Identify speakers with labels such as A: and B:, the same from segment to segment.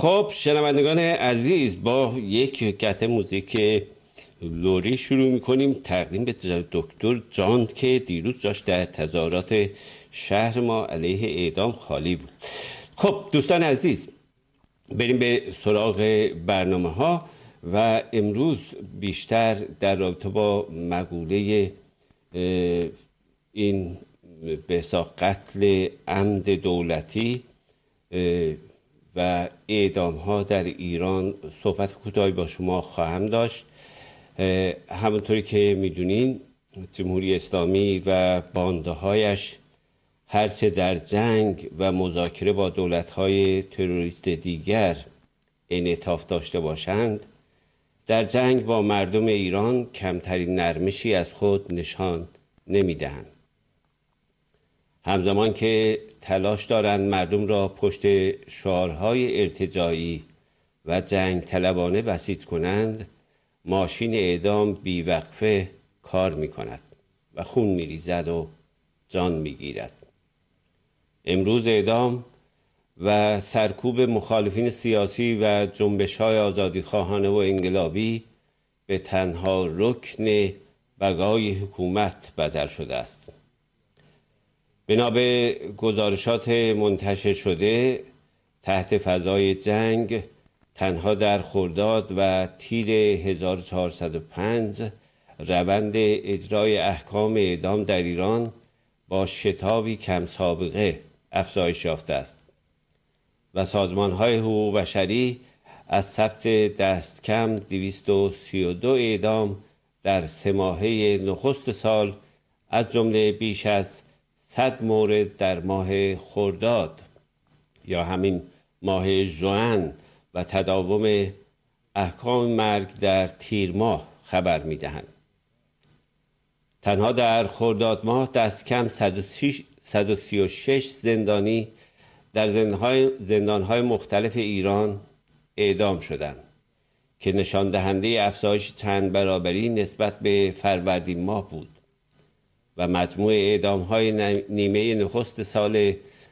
A: خب شنوندگان عزیز، با یک قطعه موزیک لوری شروع میکنیم تقدیم به دکتر جان که دیروز داشت در تظاهرات شهر ما علیه اعدام خالی بود. خب دوستان عزیز، بریم به سراغ برنامه ها و امروز بیشتر در رابطه با مقوله این به حساب قتل عمد دولتی و اعدام ها در ایران صحبت کوتاهی با شما خواهم داشت. همونطوری که میدونین جمهوری اسلامی و بانده هایش هرچه در جنگ و مذاکره با دولت های تروریست دیگر انعطاف داشته باشند، در جنگ با مردم ایران کمترین نرمشی از خود نشان نمیدهند. همزمان که تلاش دارند مردم را پشت شعارهای ارتجاعی و جنگ طلبانه بسیج کنند، ماشین اعدام بیوقفه کار می کند و خون می ریزد و جان می گیرد. امروز اعدام و سرکوب مخالفین سیاسی و جنبش‌های آزادیخواهانه و انقلابی به تنها رکن بقای حکومت بدل شده است. بنا به گزارشات منتشر شده، تحت فضای جنگ تنها در خرداد و تیر 1405 روند اجرای احکام اعدام در ایران با شتابی کم سابقه افزایش یافته است و سازمان‌های حقوق بشری از ثبت دست کم 232 اعدام در 3 ماهه نخست سال، از جمله بیش از 100 مورد در ماه خرداد یا همین ماه ژوئن و تداوم احکام مرگ در تیر ماه خبر می‌دهند. تنها در خرداد ماه دست کم 136 زندانی در زندان‌های مختلف ایران اعدام شدند که نشان دهنده افزایش چند برابری نسبت به فروردین ماه بود و مجموع اعدام‌های نیمه نخست سال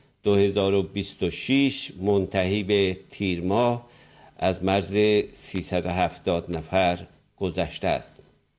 A: 2026 منتهی به تیر ماه از مرز 370 نفر گذشته است.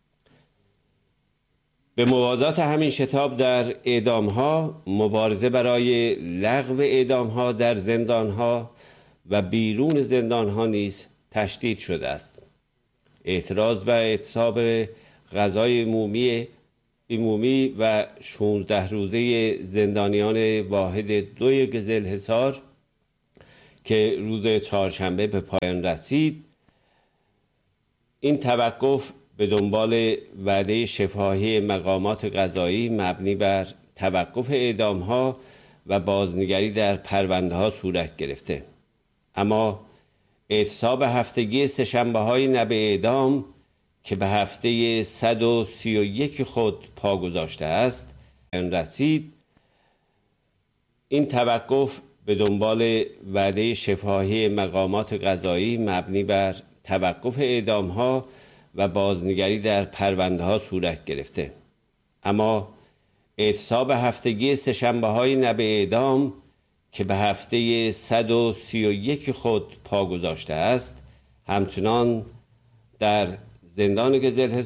A: به موازات همین شتاب در اعدام‌ها، مبارزه برای لغو اعدام‌ها در زندان‌ها و بیرون زندان‌ها نیز تشدید شده است. اعتراض و اعتصاب غذای عمومی و 16 روزه زندانیان واحد 2 قزلحصار که روز چهارشنبه به پایان رسید، این توقف به دنبال وعده شفاهی مقامات قضایی مبنی بر توقف اعدام‌ها و بازنگری در پرونده‌ها صورت گرفته. اما اعتصاب هفتگی سه‌شنبه‌های نب اعدام که به هفته 131 خود پا گذاشته است رسید، این توقف به دنبال وعده شفاهی مقامات قضایی مبنی بر توقف اعدام‌ها و بازنگری در پرونده‌ها صورت گرفته. اما اعتصاب هفتگی سه‌شنبه‌های نب اعدام که به هفته 131 خود پا گذاشته است همچنان در زندان قزلحصار